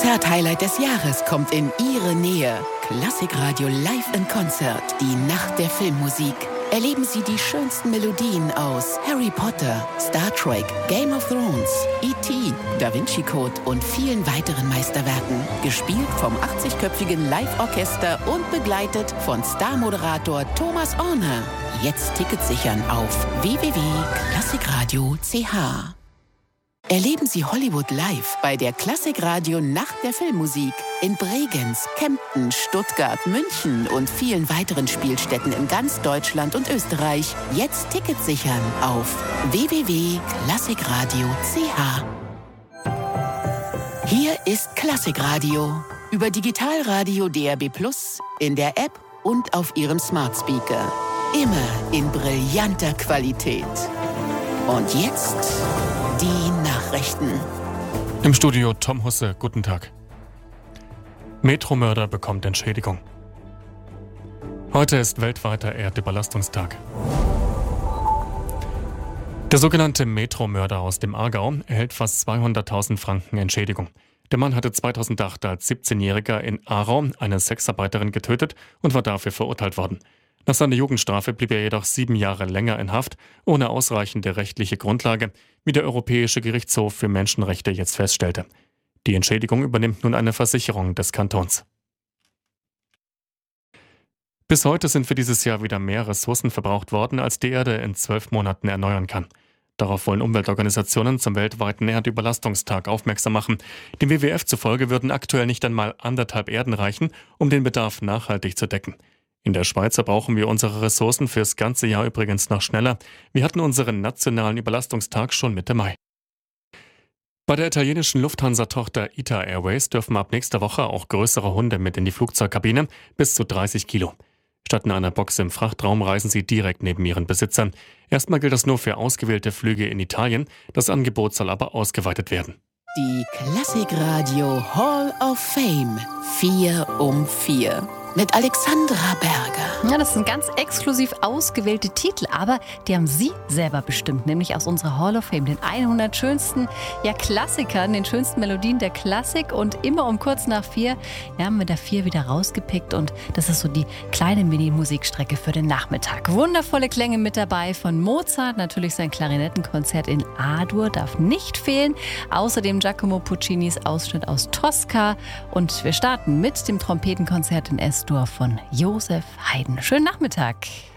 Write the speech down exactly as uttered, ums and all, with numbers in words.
Konzert-Highlight des Jahres kommt in Ihre Nähe. Klassikradio Live in Konzert. Die Nacht der Filmmusik. Erleben Sie die schönsten Melodien aus Harry Potter, Star Trek, Game of Thrones, E T, Da Vinci Code und vielen weiteren Meisterwerken. Gespielt vom achtzigköpfigen Live-Orchester und begleitet von Star-Moderator Thomas Orner. Jetzt Tickets sichern auf w w w punkt klassikradio punkt c h. Erleben Sie Hollywood live bei der Klassikradio Nacht der Filmmusik in Bregenz, Kempten, Stuttgart, München und vielen weiteren Spielstätten in ganz Deutschland und Österreich. Jetzt Tickets sichern auf w w w punkt klassikradio punkt c h. Hier ist Klassikradio über Digitalradio D R B plus, in der App und auf Ihrem Smart Speaker. Immer in brillanter Qualität. Und jetzt die Nachrichten. Im Studio Tom Husse, guten Tag. Metromörder bekommt Entschädigung. Heute ist weltweiter Erdüberlastungstag. Der sogenannte Metromörder aus dem Aargau erhält fast zweihunderttausend Franken Entschädigung. Der Mann hatte zweitausendacht als siebzehnjähriger in Aarau eine Sexarbeiterin getötet und war dafür verurteilt worden. Nach seiner Jugendstrafe blieb er jedoch sieben Jahre länger in Haft, ohne ausreichende rechtliche Grundlage, wie der Europäische Gerichtshof für Menschenrechte jetzt feststellte. Die Entschädigung übernimmt nun eine Versicherung des Kantons. Bis heute sind für dieses Jahr wieder mehr Ressourcen verbraucht worden, als die Erde in zwölf Monaten erneuern kann. Darauf wollen Umweltorganisationen zum weltweiten Erdüberlastungstag aufmerksam machen. Dem W W F zufolge würden aktuell nicht einmal anderthalb Erden reichen, um den Bedarf nachhaltig zu decken. In der Schweiz brauchen wir unsere Ressourcen fürs ganze Jahr übrigens noch schneller. Wir hatten unseren nationalen Überlastungstag schon Mitte Mai. Bei der italienischen Lufthansa-Tochter I T A Airways dürfen ab nächster Woche auch größere Hunde mit in die Flugzeugkabine, bis zu dreißig Kilo. Statt in einer Box im Frachtraum reisen sie direkt neben ihren Besitzern. Erstmal gilt das nur für ausgewählte Flüge in Italien, das Angebot soll aber ausgeweitet werden. Die Klassikradio Hall of Fame vier um vier mit Alexandra Berger. Ja, das sind ganz exklusiv ausgewählte Titel, aber die haben Sie selber bestimmt, nämlich aus unserer Hall of Fame, den hundert schönsten ja, Klassikern, den schönsten Melodien der Klassik, und immer um kurz nach vier ja, haben wir da vier wieder rausgepickt, und das ist so die kleine Mini-Musikstrecke für den Nachmittag. Wundervolle Klänge mit dabei von Mozart, natürlich sein Klarinettenkonzert in A-Dur darf nicht fehlen, außerdem Giacomo Puccinis Ausschnitt aus Tosca, und wir starten mit dem Trompetenkonzert in S-Dur von Josef Haydn. Schönen Nachmittag.